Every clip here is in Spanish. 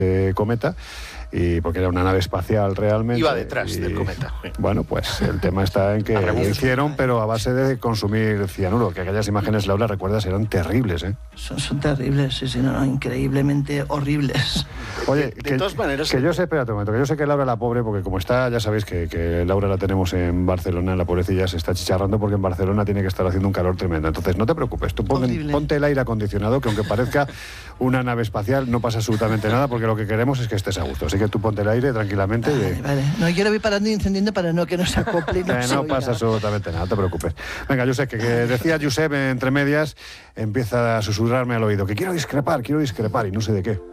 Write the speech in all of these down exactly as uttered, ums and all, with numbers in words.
eh, cometa, y porque era una nave espacial realmente. Iba detrás y, del cometa. Bueno, pues el tema está en que lo hicieron, pero a base de consumir cianuro, que aquellas imágenes, Laura, recuerdas, eran terribles, ¿eh? Son, son terribles, sí, sí, no, no, increíblemente horribles. Oye, de, que, de todas maneras... que yo sé, espérate un momento, que yo sé que Laura la pobre, porque como está, ya sabéis que, que Laura la tenemos en Barcelona, la pobrecilla se está chicharrando porque en Barcelona tiene que estar haciendo un calor tremendo. Entonces, no te preocupes, tú pon, ponte el aire acondicionado, que aunque parezca una nave espacial, no pasa absolutamente nada, porque lo que queremos es que estés a gusto. Así que tú ponte el aire tranquilamente. Vale, de... vale. No, yo lo voy parando y encendiendo para no que no se acople y no Que se no oiga. pasa absolutamente nada, no te preocupes. Venga, Josep, que, que decía Josep entre medias, empieza a susurrarme al oído, que quiero discrepar, quiero discrepar, y no sé de qué.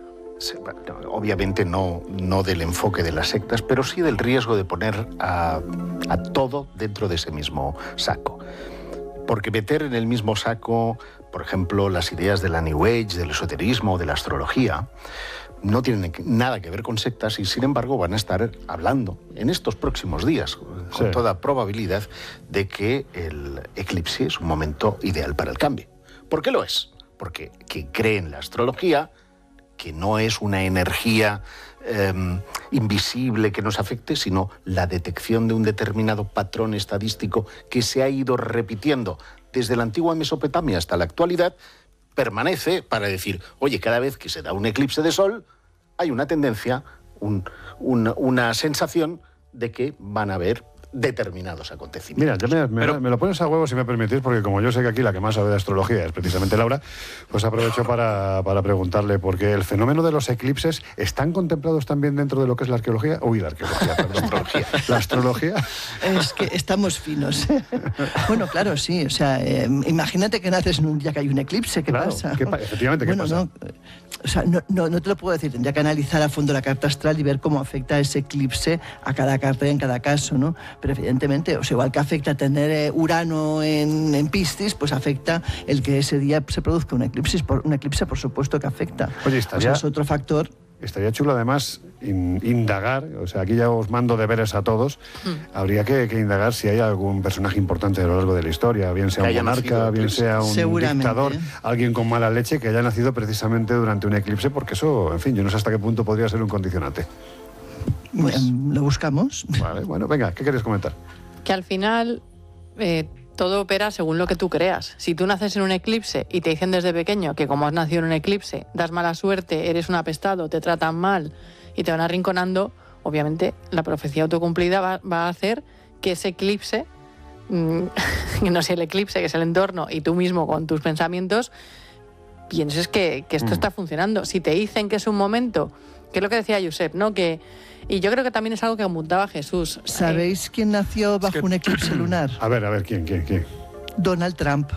Obviamente no, no del enfoque de las sectas, pero sí del riesgo de poner a, a todo dentro de ese mismo saco. Porque meter en el mismo saco, por ejemplo, las ideas de la New Age, del esoterismo, de la astrología, no tienen nada que ver con sectas y, sin embargo, van a estar hablando en estos próximos días, con sí. toda probabilidad, de que el eclipse es un momento ideal para el cambio. ¿Por qué lo es? Porque quien cree en la astrología, que no es una energía eh, invisible que nos afecte, sino la detección de un determinado patrón estadístico que se ha ido repitiendo desde la antigua Mesopotamia hasta la actualidad, permanece para decir, oye, cada vez que se da un eclipse de sol, hay una tendencia, un, un, una sensación de que van a haber determinados acontecimientos. Mira, me, me, Pero... me lo pones a huevo si me permitís, porque como yo sé que aquí la que más sabe de astrología es precisamente Laura, pues aprovecho para, para preguntarle, porque el fenómeno de los eclipses, ¿están contemplados también dentro de lo que es la arqueología? Uy, la arqueología, perdón, astrología. ¿La astrología? Es que estamos finos. Bueno, claro, sí, o sea, eh, imagínate que naces en un día que hay un eclipse, ¿qué claro, pasa? ¿qué pa efectivamente, ¿qué bueno, pasa? No, o sea, no, no, no te lo puedo decir, tendría que analizar a fondo la carta astral y ver cómo afecta ese eclipse a cada carta y en cada caso, ¿no? Pero evidentemente, o sea, igual que afecta tener eh, Urano en, en Piscis, pues afecta el que ese día se produzca un eclipse, por, un eclipse por supuesto que afecta. Oye, estaría, o sea, es otro factor. Estaría chulo además in, indagar, o sea, aquí ya os mando deberes a todos, mm. habría que, que indagar si hay algún personaje importante a lo largo de la historia, bien sea un monarca, bien sea un dictador, alguien con mala leche que haya nacido precisamente durante un eclipse, porque eso, en fin, yo no sé hasta qué punto podría ser un condicionante. Pues, lo buscamos. Vale, bueno, venga, ¿qué queréis comentar? Que al final eh, todo opera según lo que tú creas. Si tú naces en un eclipse y te dicen desde pequeño que como has nacido en un eclipse, das mala suerte, eres un apestado, te tratan mal y te van arrinconando, obviamente la profecía autocumplida va, va a hacer que ese eclipse, mmm, no sé, el eclipse, que es el entorno, y tú mismo con tus pensamientos, pienses que, que esto mm. está funcionando. Si te dicen que es un momento, que es lo que decía Josep, ¿no? Que Y yo creo que también es algo que apuntaba Jesús. ¿Sabéis eh, quién nació bajo es que... un eclipse lunar? A ver, a ver, ¿quién, quién, quién? Donald Trump.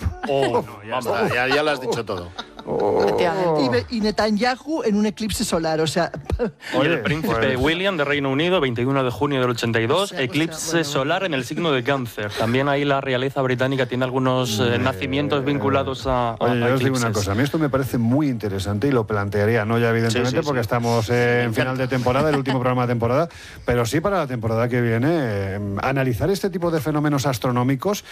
Oh, no, ya, está, ya, ya lo has dicho todo. Oh. Y, y Netanyahu en un eclipse solar, o sea... Oye, el príncipe pues... William de Reino Unido, veintiuno de junio del ochenta y dos, o sea, eclipse o sea, bueno, solar en el signo de Cáncer. También ahí la realeza británica tiene algunos eh, nacimientos vinculados a, a Oye, yo os eclipses. digo una cosa, a mí esto me parece muy interesante y lo plantearía, no ya evidentemente sí, sí, porque sí. estamos eh, en final de temporada, el último programa de temporada, pero sí para la temporada que viene, eh, analizar este tipo de fenómenos astronómicos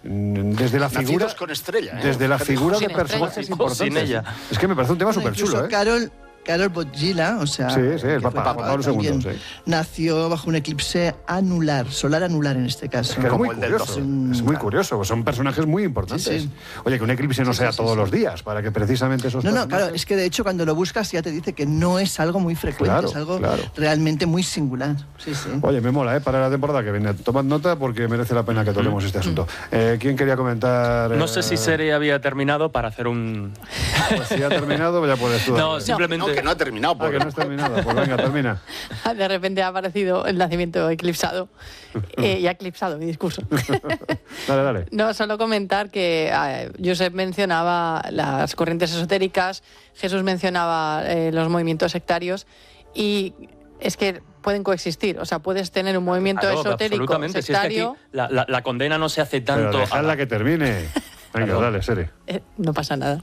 desde la figura... Nacidos con estrella, ¿eh? Desde la figura sin de personajes estrella, importantes. Sin ella. Es que me parece un tema súper chulo, ¿eh? Carol, Carol Boggila, o sea... Sí, sí, el Papa, Papa Pablo segundo, sí. Nació bajo un eclipse anular, solar anular en este caso. Es que es muy curioso, es muy curioso, son personajes muy importantes. Sí, sí. Oye, que un eclipse no sí, sea sí, todos sí, los días, para que precisamente esos No, no, personajes... claro, es que de hecho cuando lo buscas ya te dice que no es algo muy frecuente, claro, es algo claro. realmente muy singular. Sí, sí. Oye, me mola, ¿eh? Para la temporada que viene. Tomad nota porque merece la pena que toquemos mm. este asunto. Eh, ¿Quién quería comentar? No sé si Sere había terminado para hacer un... Pues si ha terminado, ya puedes tú. No, simplemente... No, que no ha terminado. Porque... Ah, que no has terminado. Pues venga, termina. De repente ha aparecido el nacimiento eclipsado. eh, y ha eclipsado mi discurso. Dale, dale. No, solo comentar que eh, Josep mencionaba las corrientes esotéricas, Jesús mencionaba eh, los movimientos sectarios, y es que pueden coexistir. O sea, puedes tener un movimiento claro, esotérico sectario... Si es que aquí la, la, la condena no se hace tanto... Pero dejadla a... que termine. Venga, claro. Dale, Sere. Eh, no pasa nada.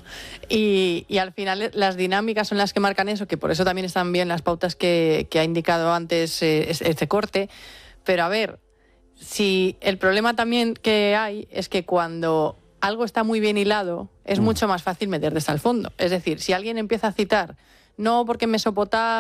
Y, y al final las dinámicas son las que marcan eso, que por eso también están bien las pautas que, que ha indicado antes eh, este corte. Pero a ver, si el problema también que hay es que cuando algo está muy bien hilado, es mm. mucho más fácil meter desde el fondo. Es decir, si alguien empieza a citar, no porque en Mesopotamia...